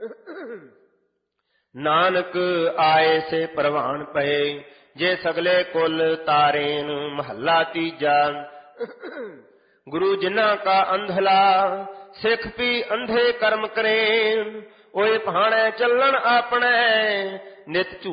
ਨਾਨਕ ਆਏ ਸੇ ਪ੍ਰਵਾਨ ਪਏ, ਜੇ ਸਗਲੇ ਕੁਲ ਤਾਰੇਨ। ਮਹੱਲਾ ਤੀਜਾ। ਗੁਰੂ ਜਿਨ੍ਹਾਂ ਕਾ ਅੰਧਲਾ, ਸਿੱਖ ਵੀ ਅੰਧੇ ਕਰਮ ਕਰੇਨ। ਓਏ ਭਾਣੈ ਚੱਲਣ ਆਪਣੇ, ਨਿਤ ਝੂ